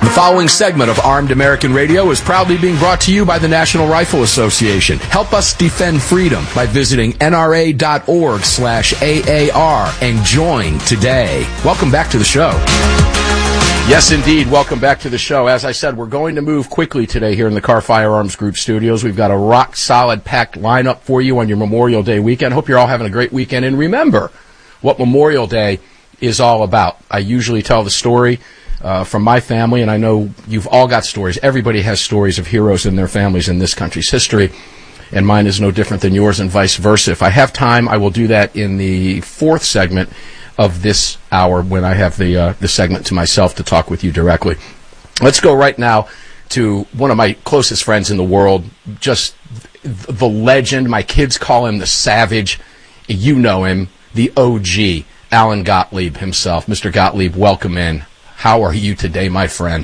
The following segment of Armed American Radio is proudly being brought to you by the National Rifle Association. Help us defend freedom by visiting nra.org/AAR and join today. Welcome back to the show. Yes, indeed. Welcome back to the show. As I said, we're going to move quickly today here in the Kahr Firearms Group studios. We've got a rock-solid packed lineup for you on your Memorial Day weekend. Hope you're all having a great weekend. And remember what Memorial Day is all about. I usually tell the story from my family, and I know you've all got stories. Everybody has stories of heroes in their families in this country's history, and mine is no different than yours and vice versa. If I have time, I will do that in the fourth segment of this hour when I have the segment to myself to talk with you directly. Let's go right now to one of my closest friends in the world, just the legend. My kids call him the Savage. You know him, the OG, Alan Gottlieb himself. Mr. Gottlieb, welcome in. How are you today, my friend?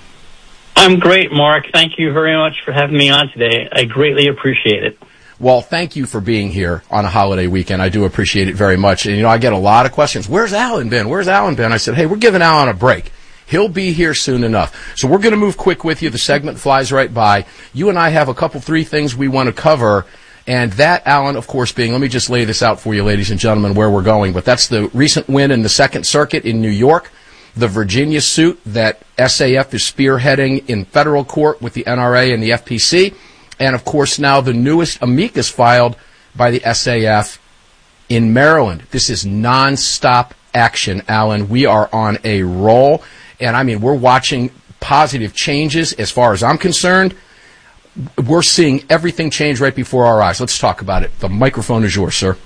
I'm great, Mark. Thank you very much for having me on today. I greatly appreciate it. Well, thank you for being here on a holiday weekend. I do appreciate it very much. And, I get a lot of questions. Where's Alan been? Where's Alan been? I said, hey, we're giving Alan a break. He'll be here soon enough. So we're going to move quick with you. The segment flies right by. You and I have three things we want to cover. And that, Alan, of course, being, let me just lay this out for you, ladies and gentlemen, where we're going. But that's the recent win in the Second Circuit in New York. The Virginia suit that SAF is spearheading in federal court with the NRA and the FPC, and, of course, now the newest amicus filed by the SAF in Maryland. This is nonstop action, Alan. We are on a roll, and, we're watching positive changes as far as I'm concerned. We're seeing everything change right before our eyes. Let's talk about it. The microphone is yours, sir.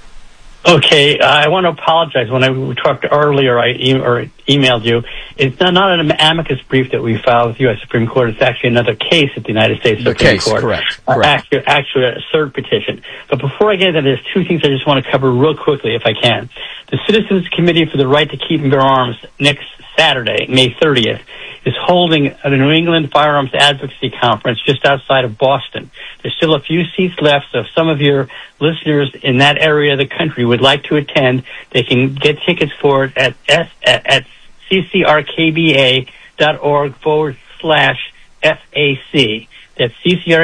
Okay, I want to apologize. When I talked earlier, I emailed you. It's not an amicus brief that we filed with the U.S. Supreme Court. It's actually another case at the United States Supreme Court. Correct. Actually, a cert petition. But before I get into that, there's two things I just want to cover real quickly, if I can. The Citizens Committee for the Right to Keep and Bear Arms next Saturday, May 30th, is holding a New England Firearms Advocacy Conference just outside of Boston. There's still a few seats left, so if some of your listeners in that area of the country would like to attend, they can get tickets for it at ccrkba.org/FAC. That's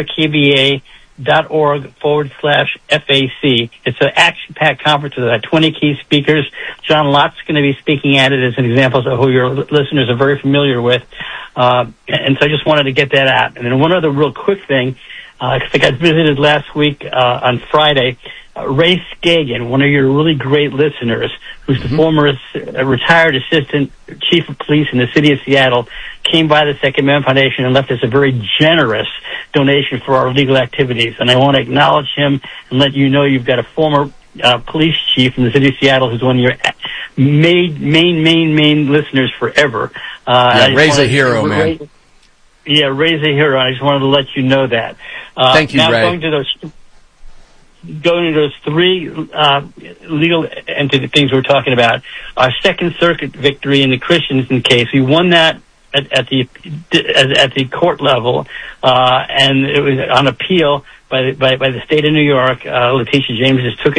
ccrkba.org/FAC. It's an action-packed conference with 20 key speakers. John Lott's going to be speaking at it as an example of who your listeners are very familiar with. And so I just wanted to get that out. And then one other real quick thing, I got visited last week on Friday. Ray Skagen, one of your really great listeners, who's the former retired assistant chief of police in the city of Seattle, came by the Second Amendment Foundation and left us a very generous donation for our legal activities. And I want to acknowledge him and let you know you've got a former police chief in the city of Seattle who's one of your main listeners forever. Ray's a hero, man. Ray's a hero. I just wanted to let you know that. Thank you, now Ray. Going to those three legal entity things we're talking about, our Second Circuit victory in the Christensen case, we won that at the court level, and it was on appeal by the state of New York. Letitia James just took